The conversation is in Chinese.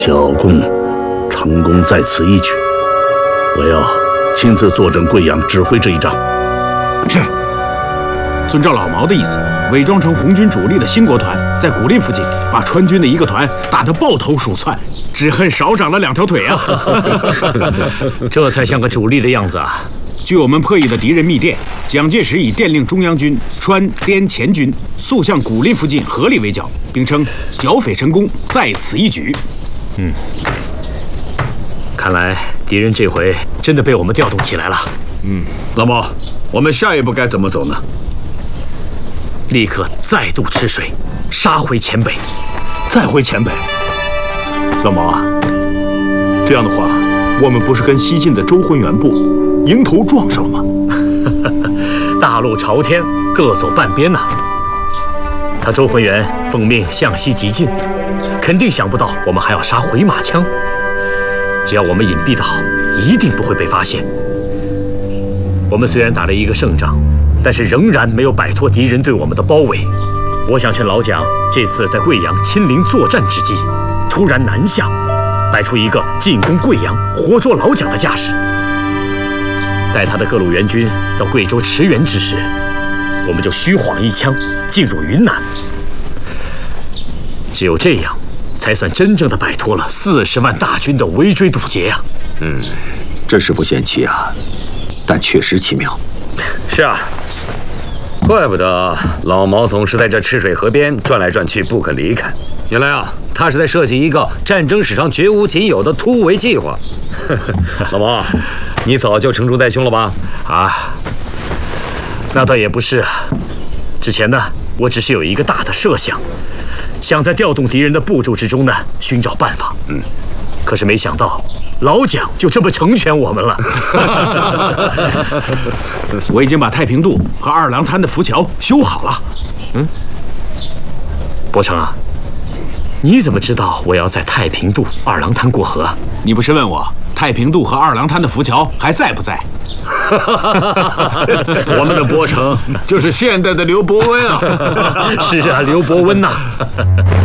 小公成功在此一举，我要亲自坐镇贵阳，指挥这一仗。 是。遵照老毛的意思，伪装成红军主力的兴国团，在古蔺附近把川军的一个团打得抱头鼠窜，只恨少长了2条腿啊！ 这才像个主力的样子啊！ 据我们破译的敌人密电，蒋介石已电令中央军川滇黔军速向古蔺附近合力围剿，并称剿匪成功在此一举。 看来敌人这回真的被我们调动起来了。 老毛，我们下一步该怎么走呢？ 立刻再度吃水，杀回黔北。 再回黔北。老毛啊，这样的话，我们不是跟西晋的周浑元部迎头撞上了吗？ 大路朝天，各走半边呐。他周浑元奉命向西急进，肯定想不到我们还要杀回马枪。只要我们隐蔽得好，一定不会被发现。我们虽然打了一个胜仗，但是仍然没有摆脱敌人对我们的包围。我想趁老蒋这次在贵阳亲临作战之际，突然南下，摆出一个进攻贵阳、活捉老蒋的架势。待他的各路援军到贵州驰援之时，我们就虚晃一枪进入云南。只有这样，才算真正的摆脱了40万大军的围追堵截啊！ 这是不嫌弃啊，但确实奇妙。 是啊，怪不得老毛总是在这赤水河边转来转去不肯离开。原来啊，他是在设计一个战争史上绝无仅有的突围计划。老毛，你早就成竹在胸了吧？ 啊，那倒也不是。之前呢，我只是有一个大的设想，想在调动敌人的部署之中呢，寻找办法。可是没想到，老蒋就这么成全我们了。 我已经把太平渡和二郎滩的浮桥修好了。 伯承啊，你怎么知道我要在太平渡、二郎滩过河啊？ 你不是问我太平渡和二郎滩的浮桥还在不在？ 我们的伯承就是现代的刘伯温啊！ 是啊，刘伯温呐。